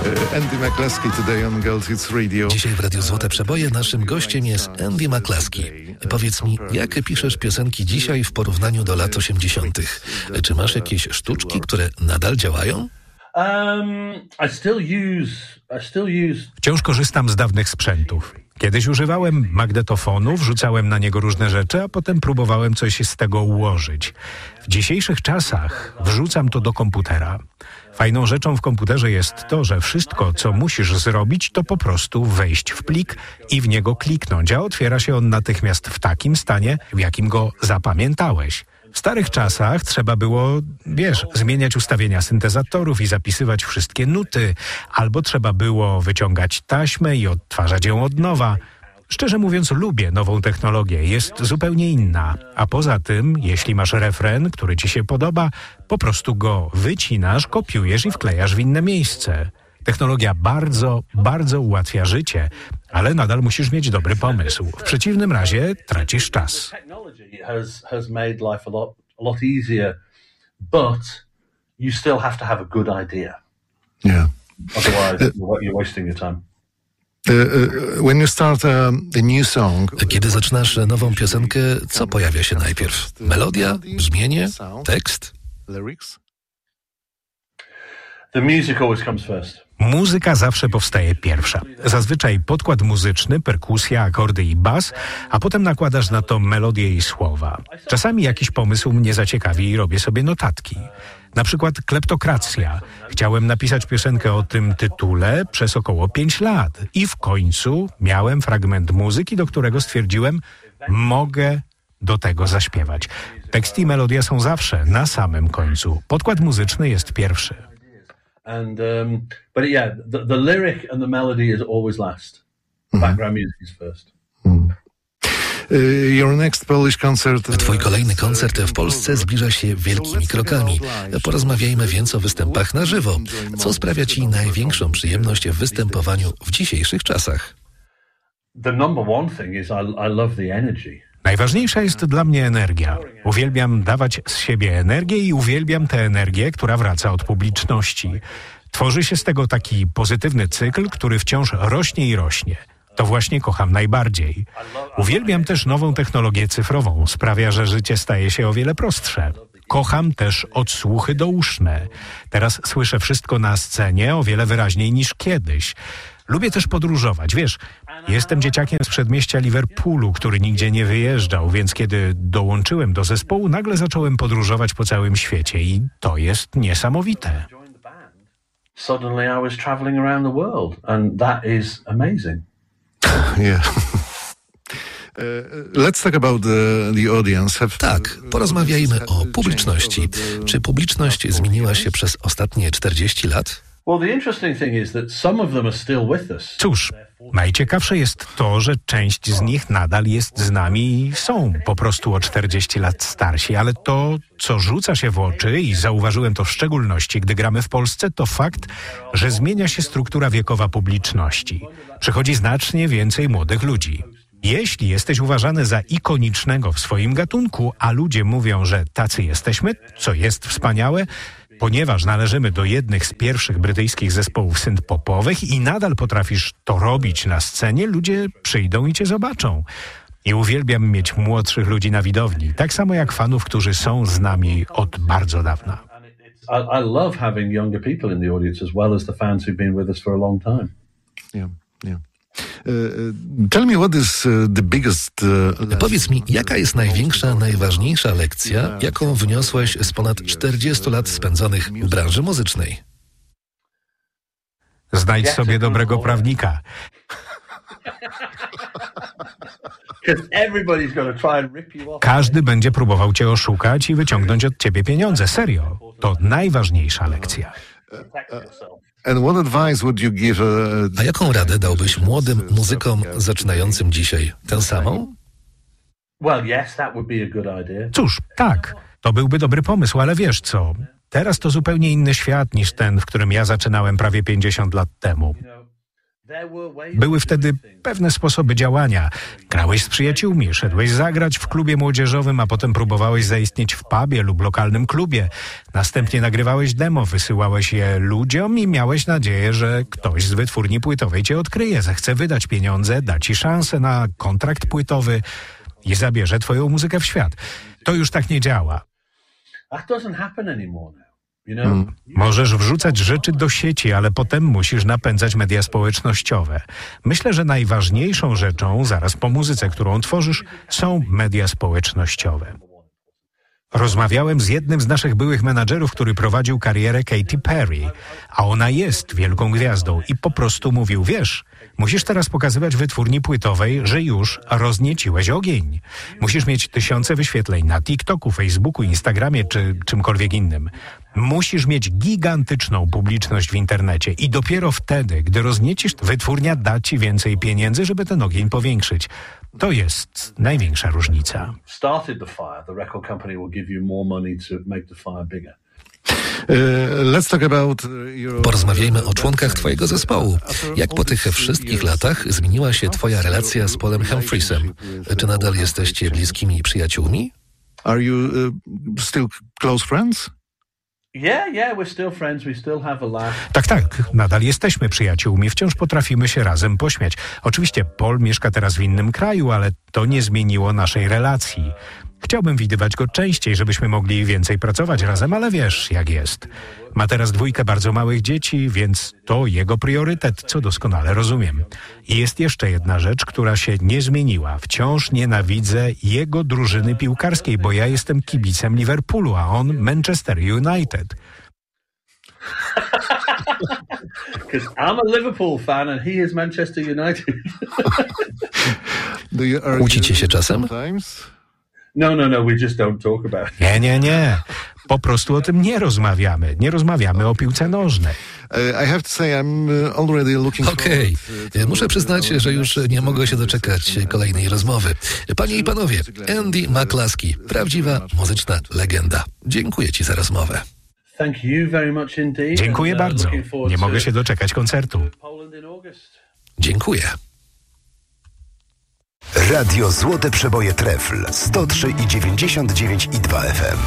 Andy McCluskey today on Gold Hits Radio. Dzisiaj w Radiu Złote Przeboje naszym gościem jest Andy McCluskey. Powiedz mi, jak piszesz piosenki dzisiaj w porównaniu do lat 80. Czy masz jakieś sztuczki, które nadal działają? Wciąż korzystam z dawnych sprzętów. Kiedyś używałem magnetofonu, wrzucałem na niego różne rzeczy, a potem próbowałem coś z tego ułożyć. W dzisiejszych czasach wrzucam to do komputera. Fajną rzeczą w komputerze jest to, że wszystko, co musisz zrobić, to po prostu wejść w plik i w niego kliknąć, a otwiera się on natychmiast w takim stanie, w jakim go zapamiętałeś. W starych czasach trzeba było, zmieniać ustawienia syntezatorów i zapisywać wszystkie nuty, albo trzeba było wyciągać taśmę i odtwarzać ją od nowa. Szczerze mówiąc, lubię nową technologię, jest zupełnie inna. A poza tym, jeśli masz refren, który ci się podoba, po prostu go wycinasz, kopiujesz i wklejasz w inne miejsce. Technologia bardzo, bardzo ułatwia życie, ale nadal musisz mieć dobry pomysł. W przeciwnym razie tracisz czas. has made life a lot easier, but you still have to have a good idea. Yeah. Otherwise, you're wasting your time. When you start a new song, Kiedy zaczynasz nową piosenkę, co pojawia się najpierw? Melodia, brzmienie, tekst? lyrics? The music always comes first. Muzyka zawsze powstaje pierwsza. Zazwyczaj podkład muzyczny, perkusja, akordy i bas, a potem nakładasz na to melodię i słowa. Czasami jakiś pomysł mnie zaciekawi i robię sobie notatki. Na przykład Kleptokracja. Chciałem napisać piosenkę o tym tytule przez około 5 lat. I w końcu miałem fragment muzyki, do którego stwierdziłem, mogę do tego zaśpiewać. Tekst i melodia są zawsze na samym końcu. Podkład muzyczny jest pierwszy. But yeah, the lyric and the melody is always last. Background music is first. Your next Polish concert. Twój kolejny koncert w Polsce zbliża się wielkimi krokami. Porozmawiajmy więc o występach na żywo. Co sprawia ci największą przyjemność w występowaniu w dzisiejszych czasach? The number one thing is I love the energy. Najważniejsza jest dla mnie energia. Uwielbiam dawać z siebie energię i uwielbiam tę energię, która wraca od publiczności. Tworzy się z tego taki pozytywny cykl, który wciąż rośnie i rośnie. To właśnie kocham najbardziej. Uwielbiam też nową technologię cyfrową. Sprawia, że życie staje się o wiele prostsze. Kocham też odsłuchy douszne. Teraz słyszę wszystko na scenie o wiele wyraźniej niż kiedyś. Lubię też podróżować. Jestem dzieciakiem z przedmieścia Liverpoolu, który nigdzie nie wyjeżdżał, więc kiedy dołączyłem do zespołu, nagle zacząłem podróżować po całym świecie i to jest niesamowite. Suddenly I was traveling around the world and that is amazing. Yeah. Let's talk about the audience. Tak, porozmawiajmy o publiczności. Czy publiczność zmieniła się przez ostatnie 40 lat? Well, the interesting thing is that some of them are still with us. Cóż, najciekawsze jest to, że część z nich nadal jest z nami i są po prostu o 40 lat starsi, ale to, co rzuca się w oczy i zauważyłem to w szczególności, gdy gramy w Polsce, to fakt, że zmienia się struktura wiekowa publiczności. Przychodzi znacznie więcej młodych ludzi. Jeśli jesteś uważany za ikonicznego w swoim gatunku, a ludzie mówią, że tacy jesteśmy, co jest wspaniałe, ponieważ należymy do jednych z pierwszych brytyjskich zespołów synth-popowych i nadal potrafisz to robić na scenie, ludzie przyjdą i cię zobaczą. I uwielbiam mieć młodszych ludzi na widowni, tak samo jak fanów, którzy są z nami od bardzo dawna. I love having younger people in the audience as well as the fans who've been with us for a long time. Yeah, yeah. Tell me what is the biggest Powiedz mi, jaka jest największa, najważniejsza lekcja, jaką wniosłeś z ponad 40 lat spędzonych w branży muzycznej? Znajdź sobie dobrego prawnika. Każdy będzie próbował cię oszukać i wyciągnąć od ciebie pieniądze. Serio. To najważniejsza lekcja. And what advice would you give A jaką radę dałbyś młodym muzykom zaczynającym dzisiaj? Tę samą? Cóż, tak, to byłby dobry pomysł, ale wiesz co? Teraz to zupełnie inny świat niż ten, w którym ja zaczynałem prawie 50 lat temu. Były wtedy pewne sposoby działania. Grałeś z przyjaciółmi, szedłeś zagrać w klubie młodzieżowym, a potem próbowałeś zaistnieć w pubie lub lokalnym klubie. Następnie nagrywałeś demo, wysyłałeś je ludziom i miałeś nadzieję, że ktoś z wytwórni płytowej cię odkryje, zechce wydać pieniądze, da ci szansę na kontrakt płytowy i zabierze twoją muzykę w świat. To już tak nie działa. That doesn't happen anymore now. Możesz wrzucać rzeczy do sieci, ale potem musisz napędzać media społecznościowe. Myślę, że najważniejszą rzeczą, zaraz po muzyce, którą tworzysz, są media społecznościowe. Rozmawiałem z jednym z naszych byłych menadżerów, który prowadził karierę Katy Perry, a ona jest wielką gwiazdą i po prostu mówił, wiesz, musisz teraz pokazywać wytwórni płytowej, że już roznieciłeś ogień. Musisz mieć tysiące wyświetleń na TikToku, Facebooku, Instagramie czy czymkolwiek innym. Musisz mieć gigantyczną publiczność w internecie i dopiero wtedy, gdy rozniecisz, wytwórnia da ci więcej pieniędzy, żeby ten ogień powiększyć. To jest największa różnica. Porozmawiajmy o członkach twojego zespołu. Jak po tych wszystkich latach zmieniła się twoja relacja z Paulem Humphreysem? Czy nadal jesteście bliskimi przyjaciółmi? Are you still close friends? Yeah, we're still friends. We still have a laugh. Tak, nadal jesteśmy przyjaciółmi, wciąż potrafimy się razem pośmiać. Oczywiście Paul mieszka teraz w innym kraju, ale to nie zmieniło naszej relacji. Chciałbym widywać go częściej, żebyśmy mogli więcej pracować razem, ale wiesz, jak jest. Ma teraz 2 bardzo małych dzieci, więc to jego priorytet, co doskonale rozumiem. I jest jeszcze jedna rzecz, która się nie zmieniła. Wciąż nienawidzę jego drużyny piłkarskiej, bo ja jestem kibicem Liverpoolu, a on Manchester United. Because I'm a Liverpool fan and he is Manchester United. Kłócicie się czasem? No, we just don't talk about it. Nie. Po prostu o tym nie rozmawiamy. Nie rozmawiamy o piłce nożnej. Okej. Muszę przyznać, że już nie mogę się doczekać kolejnej rozmowy. Panie i panowie, Andy McCluskey, prawdziwa muzyczna legenda. Dziękuję ci za rozmowę. Thank you very much indeed. Dziękuję bardzo. Nie mogę się doczekać koncertu. Dziękuję. Radio Złote Przeboje Trefl 103,99 i 2 FM.